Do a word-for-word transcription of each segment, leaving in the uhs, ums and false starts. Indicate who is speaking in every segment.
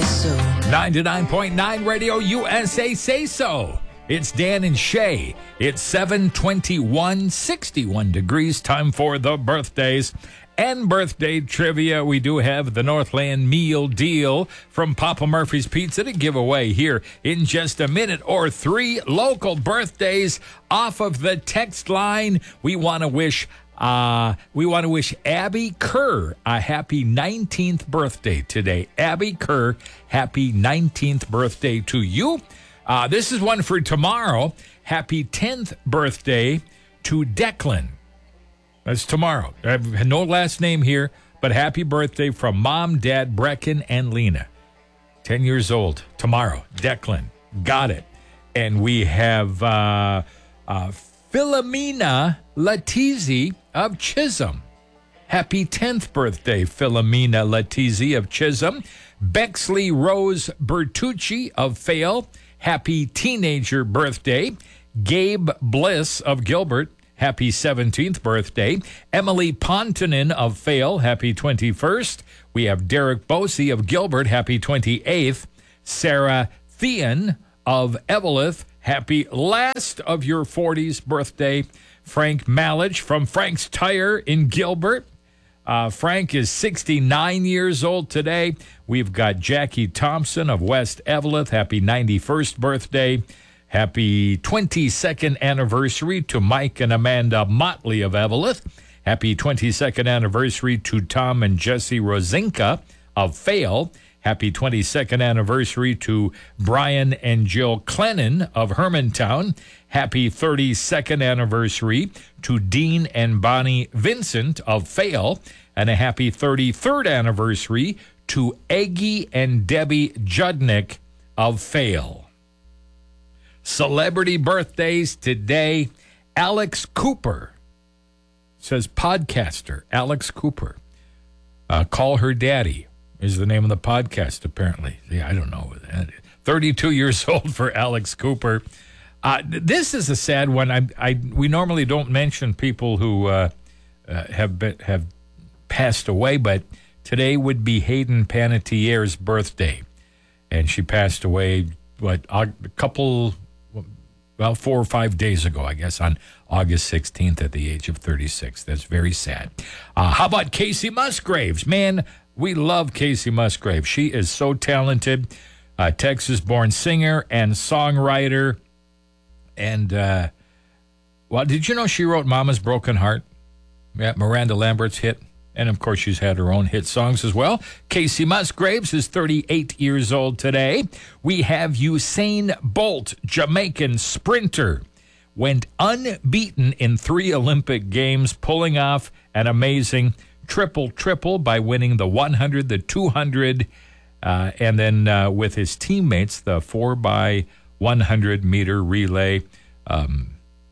Speaker 1: So.
Speaker 2: ninety-nine point nine Radio U S A Say So. It's Dan and Shay. It's seven twenty-one, sixty-one degrees. Time for the birthdays and birthday trivia. We do have the Northland Meal Deal from Papa Murphy's Pizza to give away here in just a minute or three local birthdays off of the text line. We want to wish Uh, we want to wish Abby Kerr a happy nineteenth birthday today. Abby Kerr, happy nineteenth birthday to you. Uh, this is one for tomorrow. Happy tenth birthday to Declan. That's tomorrow. I have no last name here, but happy birthday from Mom, Dad, Brecken, and Lena. ten years old tomorrow. Declan. Got it. And we have uh, uh, Philomena Latizzi of Chisholm. Happy tenth birthday, Philomena Latizzi of Chisholm. Bexley Rose Bertucci of Fayal. Happy teenager birthday. Gabe Bliss of Gilbert. Happy seventeenth birthday. Emily Pontonen of Fayal. Happy twenty-first. We have Derek Bosey of Gilbert. Happy twenty-eighth. Sarah Thean of Eveleth. Happy last of your forties birthday. Frank Malich from Frank's Tire in Gilbert. Uh, Frank is sixty-nine years old today. We've got Jackie Thompson of West Eveleth. Happy ninety-first birthday. Happy twenty-second anniversary to Mike and Amanda Motley of Eveleth. Happy twenty-second anniversary to Tom and Jesse Rosinka of Fayal. Happy twenty-second anniversary to Brian and Jill Clennon of Hermantown. Happy thirty-second anniversary to Dean and Bonnie Vincent of Fayal. And a happy thirty-third anniversary to Eggie and Debbie Judnick of Fayal. Celebrity birthdays today. Alex Cooper. Says podcaster Alex Cooper. Uh, Call Her Daddy is the name of the podcast, apparently. Yeah, I don't know. thirty-two years old for Alex Cooper. Uh, this is a sad one. I, I we normally don't mention people who uh, uh, have been, have passed away, but today would be Hayden Panettiere's birthday, and she passed away what a couple, well, four or five days ago, I guess, on August sixteenth at the age of thirty-six. That's very sad. Uh, how about Casey Musgraves? Man, we love Casey Musgraves. She is so talented. Uh, Texas-born singer and songwriter. And, uh, well, did you know she wrote Mama's Broken Heart? Yeah, Miranda Lambert's hit. And, of course, she's had her own hit songs as well. Casey Musgraves is thirty-eight years old today. We have Usain Bolt, Jamaican sprinter. Went unbeaten in three Olympic Games, pulling off an amazing triple-triple by winning the one hundred, the two hundred, uh, and then uh, with his teammates, the four by one hundred meter relay. Um,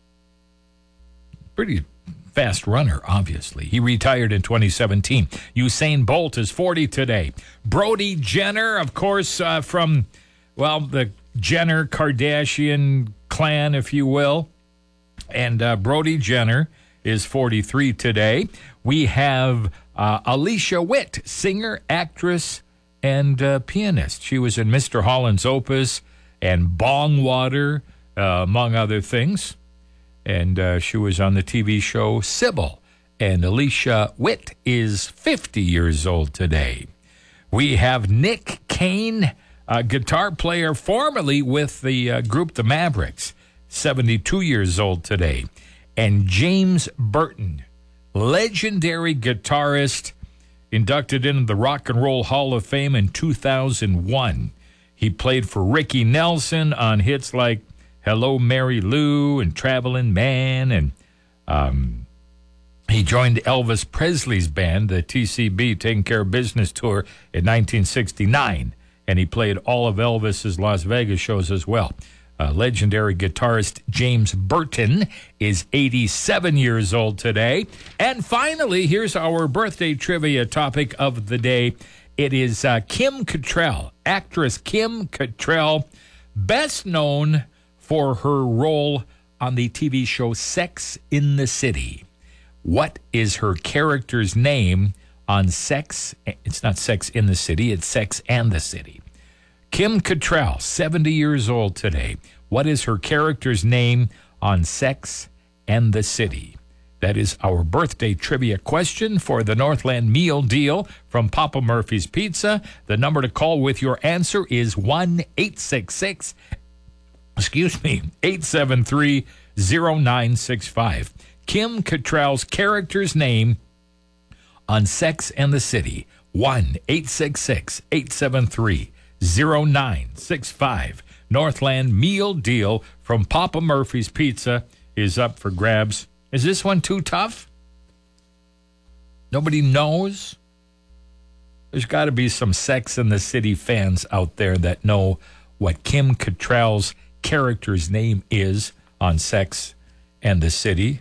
Speaker 2: pretty fast runner, obviously. He retired in twenty seventeen. Usain Bolt is forty today. Brody Jenner, of course, uh, from, well, the Jenner Kardashian clan, if you will. And uh, Brody Jenner is forty-three today. We have uh, Alicia Witt, singer, actress, and uh, pianist. She was in Mister Holland's Opus and Bong Water, uh, among other things. And uh, she was on the T V show Sybil. And Alicia Witt is fifty years old today. We have Nick Kane, a guitar player formerly with the uh, group The Mavericks, seventy-two years old today. And James Burton, legendary guitarist, inducted into the Rock and Roll Hall of Fame in two thousand one. He played for Ricky Nelson on hits like Hello, Mary Lou and Traveling Man. And um, he joined Elvis Presley's band, the T C B, Taking Care of Business Tour, in nineteen sixty-nine. And he played all of Elvis's Las Vegas shows as well. Uh, legendary guitarist James Burton is eighty-seven years old today. And finally, here's our birthday trivia topic of the day. It is uh, Kim Cattrall, actress Kim Cattrall, best known for her role on the T V show Sex in the City. What is her character's name on Sex? It's not Sex in the City, it's Sex and the City. Kim Cattrall, seventy years old today. What is her character's name on Sex and the City? That is our birthday trivia question for the Northland Meal Deal from Papa Murphy's Pizza. The number to call with your answer is one eight six six, excuse me, eight seven three, zero nine six five. Kim Cattrall's character's name on Sex and the City. one eight six six, eight seven three, zero nine six five. Northland Meal Deal from Papa Murphy's Pizza is up for grabs. Is this one too tough? Nobody knows? There's got to be some Sex and the City fans out there that know what Kim Cattrall's character's name is on Sex and the City.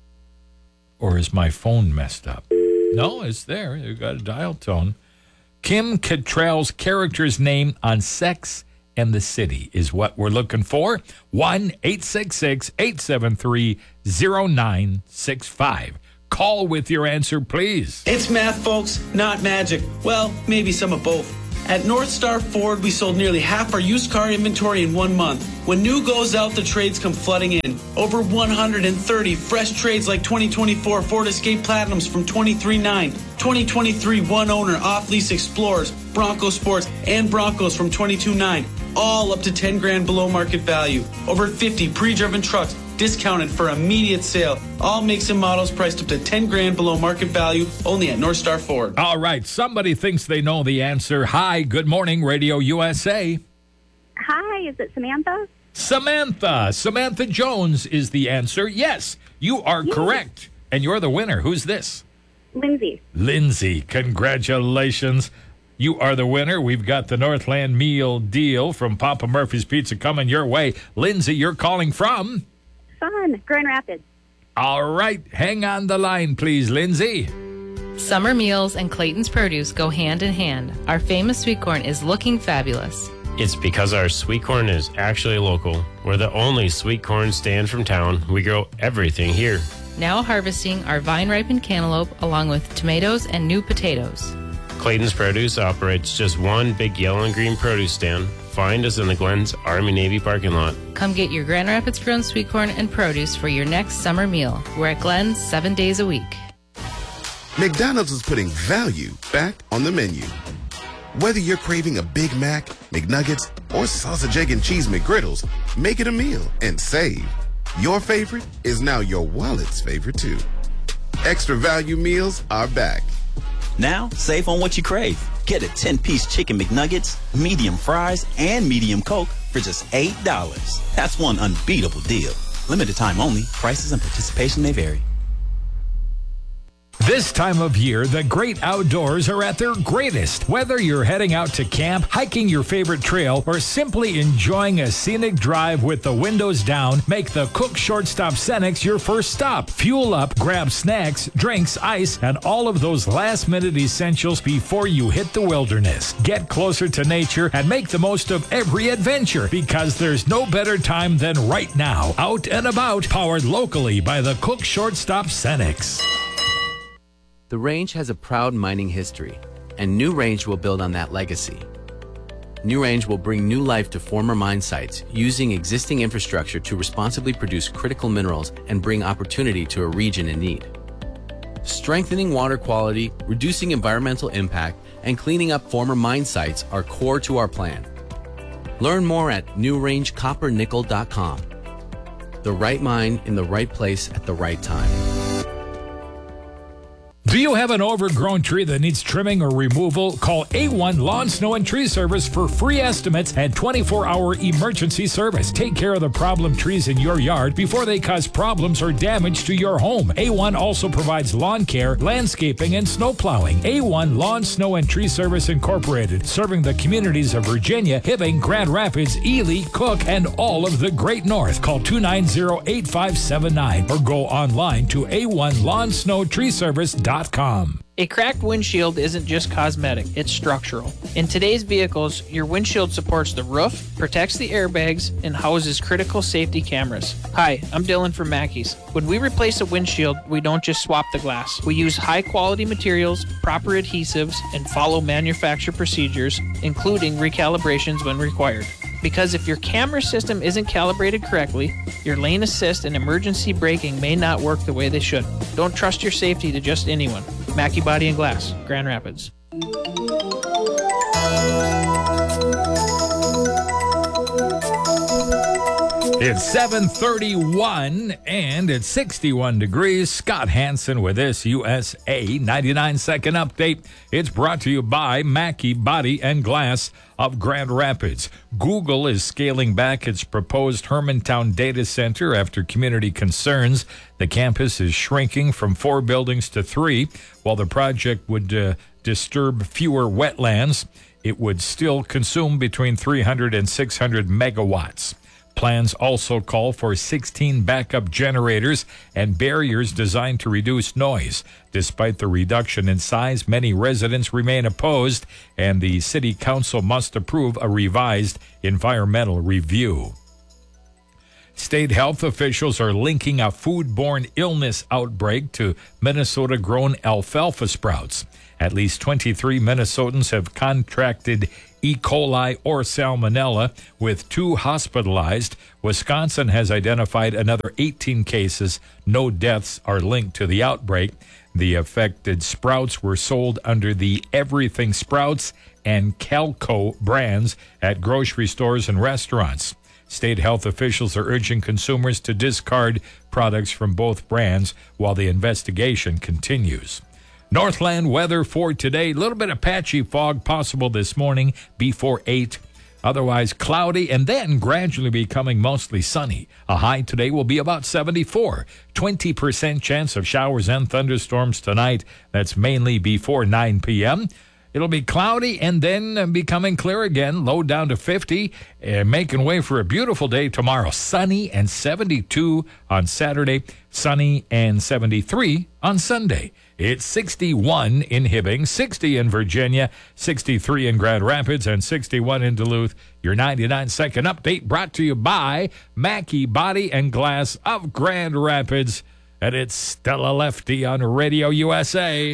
Speaker 2: Or is my phone messed up? No, it's there. You got a dial tone. Kim Cattrall's character's name on Sex and the City is what we're looking for. one eight six six, eight seven three, zero nine six five. Call with your answer, please.
Speaker 1: It's math, folks, not magic. Well, maybe some of both. At North Star Ford, we sold nearly half our used car inventory in one month. When new goes out, the trades come flooding in. Over one hundred thirty fresh trades like twenty twenty-four Ford Escape Platinums from twenty-three nine, twenty twenty-three one-owner off-lease Explorers, Bronco Sports, and Broncos from twenty-two nine, all up to ten grand below market value. Over fifty pre-driven trucks discounted for immediate sale. All makes and models priced up to ten grand below market value, only at North Star Ford.
Speaker 2: All right, somebody thinks they know the answer. Hi, good morning, Radio U S A.
Speaker 3: Hi, is it Samantha?
Speaker 2: Samantha. Samantha Jones is the answer. Yes, you are
Speaker 3: Yes.
Speaker 2: correct. And you're the winner. Who's this?
Speaker 3: Lindsay.
Speaker 2: Lindsay, congratulations. You are the winner. We've got the Northland Meal Deal from Papa Murphy's Pizza coming your way. Lindsay, you're calling from?
Speaker 3: Fun. Grand Rapids.
Speaker 2: All right, hang on the line, please, Lindsay.
Speaker 4: Summer meals and Clayton's Produce go hand in hand. Our famous sweet corn is looking fabulous.
Speaker 5: It's because our sweet corn is actually local. We're the only sweet corn stand from town. We grow everything here.
Speaker 4: Now harvesting our vine-ripened cantaloupe along with tomatoes and new potatoes.
Speaker 5: Clayton's Produce operates just one big yellow and green produce stand. Find us in the Glens Army-Navy parking lot.
Speaker 4: Come get your Grand Rapids grown sweet corn and produce for your next summer meal. We're at Glens seven days a week.
Speaker 6: McDonald's is putting value back on the menu. Whether you're craving a Big Mac, McNuggets, or sausage, egg, and cheese McGriddles, make it a meal and save. Your favorite is now your wallet's favorite, too. Extra value meals are back.
Speaker 7: Now, save on what you crave. Get a ten-piece chicken McNuggets, medium fries, and medium Coke for just eight dollars. That's one unbeatable deal. Limited time only. Prices and participation may vary.
Speaker 2: This time of year, the great outdoors are at their greatest. Whether you're heading out to camp, hiking your favorite trail, or simply enjoying a scenic drive with the windows down, make the Cook Shortstop Cenex your first stop. Fuel up, grab snacks, drinks, ice, and all of those last-minute essentials before you hit the wilderness. Get closer to nature and make the most of every adventure, because there's no better time than right now. Out and about, powered locally by the Cook Shortstop Cenex.
Speaker 8: The Range has a proud mining history, and New Range will build on that legacy. New Range will bring new life to former mine sites using existing infrastructure to responsibly produce critical minerals and bring opportunity to a region in need. Strengthening water quality, reducing environmental impact, and cleaning up former mine sites are core to our plan. Learn more at new range copper nickel dot com. The right mine in the right place at the right time.
Speaker 2: Do you have an overgrown tree that needs trimming or removal? Call A one Lawn, Snow, and Tree Service for free estimates and twenty-four hour emergency service. Take care of the problem trees in your yard before they cause problems or damage to your home. A one also provides lawn care, landscaping, and snow plowing. A one Lawn, Snow, and Tree Service Incorporated, serving the communities of Virginia, Hibbing, Grand Rapids, Ely, Cook, and all of the Great North. Call two nine zero, eight five seven nine or go online to A one Lawn, Snow, Tree Service dot com.
Speaker 9: A cracked windshield isn't just cosmetic, it's structural. In today's vehicles, your windshield supports the roof, protects the airbags, and houses critical safety cameras. Hi, I'm Dylan from Mackey's. When we replace a windshield, we don't just swap the glass. We use high-quality materials, proper adhesives, and follow manufacturer procedures, including recalibrations when required. Because if your camera system isn't calibrated correctly, your lane assist and emergency braking may not work the way they should. Don't trust your safety to just anyone. Mackey Body and Glass, Grand Rapids.
Speaker 2: It's seven thirty-one and it's sixty-one degrees. Scott Hansen with this U S A ninety-nine second update. It's brought to you by Mackey Body and Glass of Grand Rapids. Google is scaling back its proposed Hermantown data center after community concerns. The campus is shrinking from four buildings to three. While the project would uh, disturb fewer wetlands, it would still consume between three hundred and six hundred megawatts. Plans also call for sixteen backup generators and barriers designed to reduce noise. Despite the reduction in size, many residents remain opposed, and the city council must approve a revised environmental review. State health officials are linking a foodborne illness outbreak to Minnesota-grown alfalfa sprouts. At least twenty-three Minnesotans have contracted E. coli or salmonella, with two hospitalized. Wisconsin has identified another eighteen cases. No deaths are linked to the outbreak. The affected sprouts were sold under the Everything Sprouts and Calco brands at grocery stores and restaurants. State health officials are urging consumers to discard products from both brands while the investigation continues. Northland weather for today. A little bit of patchy fog possible this morning before eight. Otherwise cloudy and then gradually becoming mostly sunny. A high today will be about seventy-four. twenty percent chance of showers and thunderstorms tonight. That's mainly before nine p.m. It'll be cloudy and then becoming clear again. Low down to fifty. And making way for a beautiful day tomorrow. Sunny and seventy-two on Saturday. Sunny and seventy-three on Sunday. It's sixty-one in Hibbing, sixty in Virginia, sixty-three in Grand Rapids, and sixty-one in Duluth. Your ninety-nine second update brought to you by Mackey Body and Glass of Grand Rapids. And it's Stella Lefty on Radio U S A.